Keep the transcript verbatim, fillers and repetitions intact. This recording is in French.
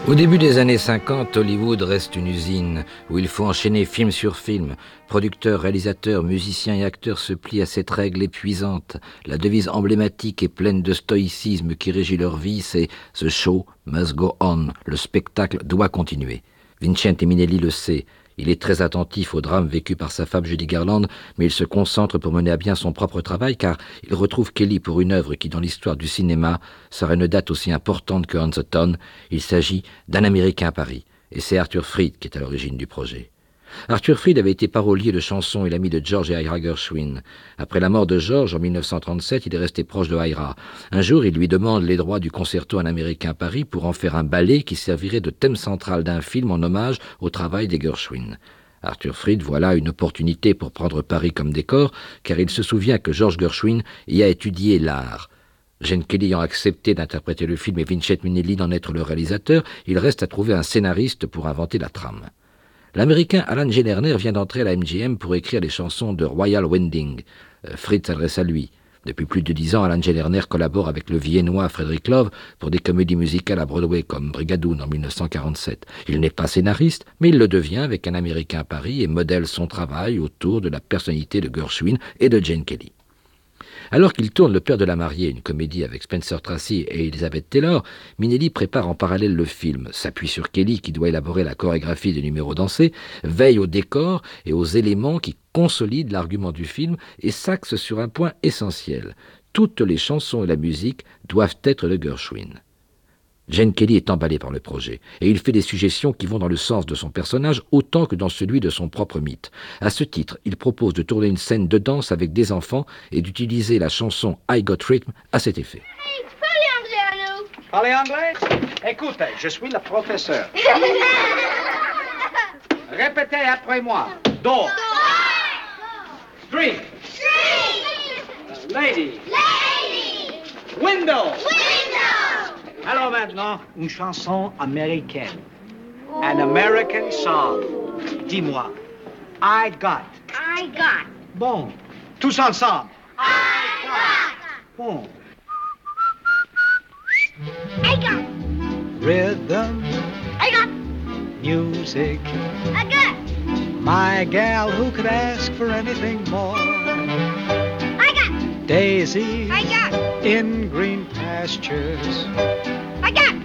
Au début des années cinquante, Hollywood reste une usine où il faut enchaîner film sur film. Producteurs, réalisateurs, musiciens et acteurs se plient à cette règle épuisante. La devise emblématique et pleine de stoïcisme qui régit leur vie, c'est « The show must go on ». Le spectacle doit continuer. Vincente Minnelli le sait. Il est très attentif au drame vécu par sa femme Judy Garland, mais il se concentre pour mener à bien son propre travail car il retrouve Kelly pour une œuvre qui, dans l'histoire du cinéma, sera une date aussi importante que On the Town. Il s'agit d'Un Américain à Paris, et c'est Arthur Freed qui est à l'origine du projet. Arthur Freed avait été parolier de chansons et l'ami de George et Ira Gershwin. Après la mort de George en mille neuf cent trente-sept, il est resté proche de Ira. Un jour, il lui demande les droits du concerto Un Américain à Paris pour en faire un ballet qui servirait de thème central d'un film en hommage au travail des Gershwin. Arthur Freed voit là une opportunité pour prendre Paris comme décor, car il se souvient que George Gershwin y a étudié l'art. Gene Kelly ayant accepté d'interpréter le film et Vincente Minnelli d'en être le réalisateur, il reste à trouver un scénariste pour inventer la trame. L'Américain Alan J. Lerner vient d'entrer à la M G M pour écrire les chansons de Royal Winding. Euh, Freed s'adresse à lui. Depuis plus de dix ans, Alan J. Lerner collabore avec le Viennois Frederick Love pour des comédies musicales à Broadway comme Brigadoon en mille neuf cent quarante-sept. Il n'est pas scénariste, mais il le devient avec Un Américain à Paris et modèle son travail autour de la personnalité de Gershwin et de Gene Kelly. Alors qu'il tourne Le Père de la mariée, une comédie avec Spencer Tracy et Elizabeth Taylor, Minnelli prépare en parallèle le film, s'appuie sur Kelly qui doit élaborer la chorégraphie des numéros dansés, veille aux décors et aux éléments qui consolident l'argument du film et s'axe sur un point essentiel. Toutes les chansons et la musique doivent être de Gershwin. Gene Kelly est emballé par le projet, et il fait des suggestions qui vont dans le sens de son personnage autant que dans celui de son propre mythe. À ce titre, il propose de tourner une scène de danse avec des enfants et d'utiliser la chanson I Got Rhythm à cet effet. Hey, parlez anglais à nous. Parlez anglais? Écoutez, je suis le professeur. Répétez après moi. Door. Street. Uh, lady. Lady. Window. Window. Alors maintenant, une chanson américaine. An American song. Dis-moi. I got. I got. Bon. Tous ensemble. I got. Bon. I got. Rhythm. I got. Music. I got. My gal, who could ask for anything more? I got. Daisies I got. in green pastures. I got.